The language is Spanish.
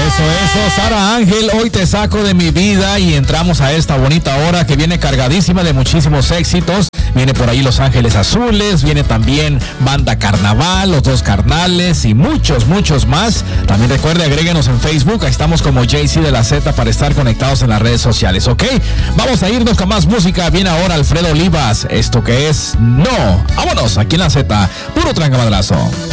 Eso, Sara Ángel, hoy te saco de mi vida y entramos a esta bonita hora que viene cargadísima de muchísimos éxitos. Viene por ahí Los Ángeles Azules, viene también Banda Carnaval, Los Dos Carnales y muchos más. También recuerde, agréguenos en Facebook, ahí estamos como JC de la Z para estar conectados en las redes sociales, ¿ok? Vamos a irnos con más música. Viene ahora Alfredo Olivas, esto que es No. Vámonos, aquí en la Z, puro trancamaderazo.